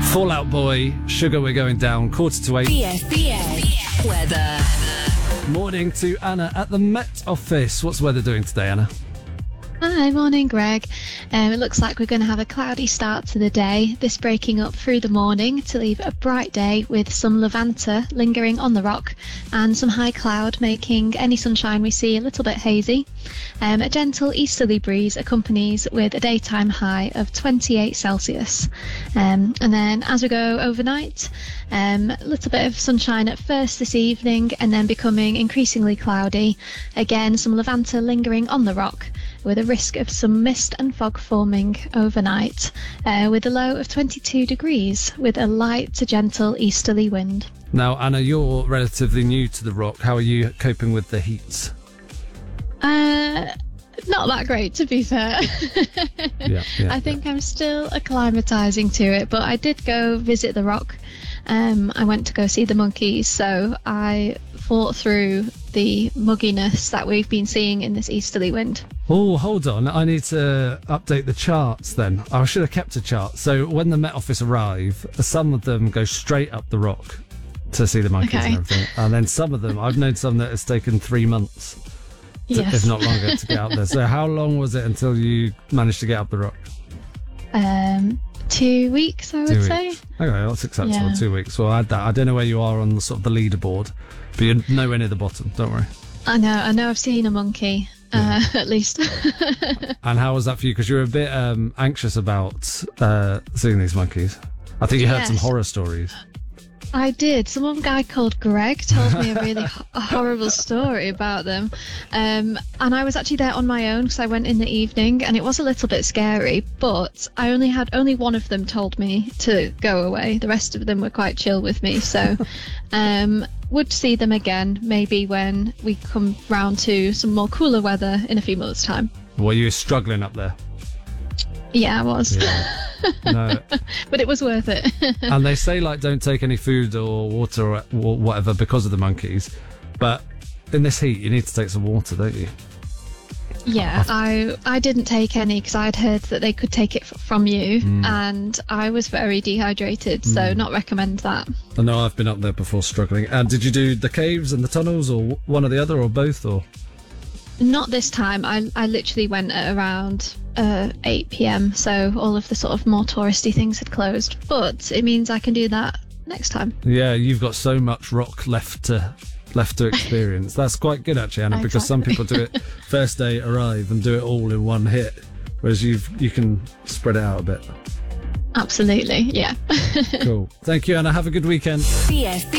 Fall Out Boy, Sugar We're Going Down, 7:45. BFBS weather. Morning to Anna at the Met Office. What's the weather doing today, Anna? Hi, morning Greg. It looks like we're going to have a cloudy start to the day, this breaking up through the morning to leave a bright day with some Levanta lingering on the rock and some high cloud making any sunshine we see a little bit hazy. A gentle easterly breeze accompanies with a daytime high of 28 Celsius. And then as we go overnight, a little bit of sunshine at first this evening and then becoming increasingly cloudy. Again, some Levanta lingering on the rock with a risk of some mist and fog forming overnight, with a low of 22 degrees with a light to gentle easterly wind. Now, Anna, you're relatively new to the Rock. How are you coping with the heat? Not that great, to be fair. I think I'm still acclimatising to it, but I did go visit the Rock. I went to go see the monkeys, so I fought through the mugginess that we've been seeing in this easterly wind. Oh, hold on. I need to update the charts then. I should have kept a chart. So when the Met Office arrive, some of them go straight up the Rock to see the monkeys and everything. And then some of them, I've known some that it's taken 3 months, if not longer, to get up there. So how long was it until you managed to get up the Rock? 2 weeks, I would say. Okay, that's acceptable. 2 weeks. Well, I add that. I don't know where you are on the sort of the leaderboard, but you're nowhere near the bottom. Don't worry. I know. I've seen a monkey, at least. And how was that for you? Because you were a bit anxious about seeing these monkeys. I think you heard some horror stories. I did. Some guy called Greg told me a really horrible story about them. And I was actually there on my own because I went in the evening and it was a little bit scary, but I only one of them told me to go away. The rest of them were quite chill with me. So would see them again maybe when we come round to some more cooler weather in a few months' time. Were you struggling up there? Yeah, I was. Yeah. No. But it was worth it. And they say, like, don't take any food or water or whatever because of the monkeys. But in this heat, you need to take some water, don't you? Yeah, I didn't take any because I'd heard that they could take it from you, and I was very dehydrated, so not recommend that. I know I've been up there before struggling. And did you do the caves and the tunnels, or one or the other, or both, or...? Not this time. I literally went at around 8 p.m, so all of the sort of more touristy things had closed. But it means I can do that next time. Yeah, you've got so much rock left to experience. That's quite good, actually, Anna, because some people do it first day, arrive, and do it all in one hit, whereas you can spread it out a bit. Absolutely, yeah. Cool. Thank you, Anna. Have a good weekend. BFB